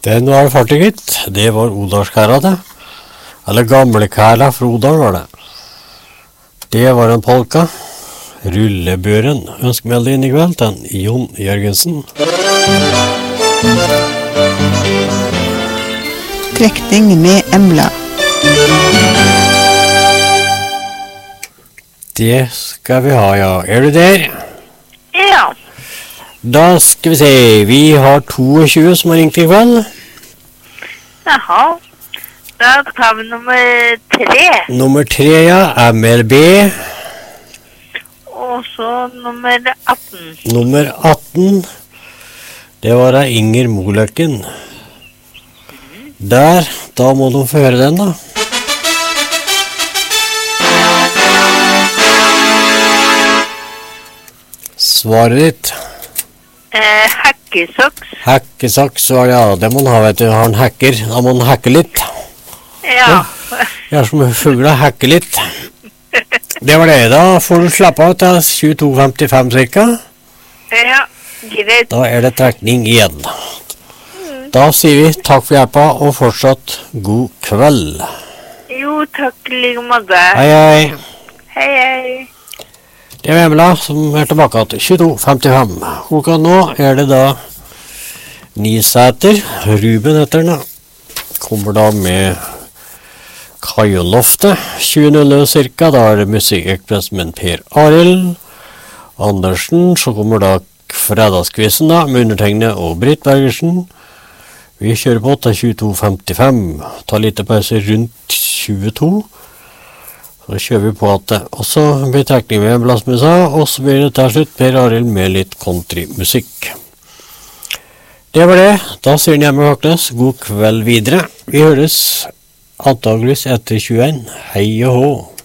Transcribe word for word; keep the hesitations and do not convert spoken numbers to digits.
Den var fartiget. Det var Odalskæra det. Eller Gamlekæra fra Odal var det. Det var en polka. Rullebøren. Ønskemeldingen i kveld til Jon Jørgensen. Trekning med Embla. Det skal vi ha, ja. Er du der? Ja. Da skal vi se. Vi har tjueto som har ringt i kveld. Jaha. Da tar vi nummer tre. Nummer tre, ja. M R B. Og så nummer atten. Nummer atten. Det var da Inger Moløkken. Der, da må du få høre den da. Svaret ditt. Eh, hakkesocks. Hakkesocks, ja, det må han ha, vet du. Har han hacker, da må han hacke litt. Ja. Jeg er som fugler, hacker litt. Det var det, da får du slappe av til tjueto femtifem cirka. Ja, greit. Da er det trekning igjen. Da sier vi takk for hjelpa, og fortsatt god kveld. Jo, takk like måte. Hei, hei. Hei, hei. Det er Emla som er tilbake til tjueto femtifem. Klokka nå er det da Nisæter, Ruben heter den da. Kommer da med Kajolofte, tjue null null cirka. Da er det Musikkekspress med Per Arild Andersen. Så kommer da fredagskvissen da, med undertegnet og Britt Bergersen. Vi kjører på til tjueto femtifem. Ta litt pause rundt tjueto. Så kjører vi på at det også blir trekning med blasmusa, og så blir det til slutt Per Arild med litt countrymusikk. Det var det. Da sier den hjemme Håknes. God kveld videre. Vi høres antageligvis etter tjueen. Hei og hå.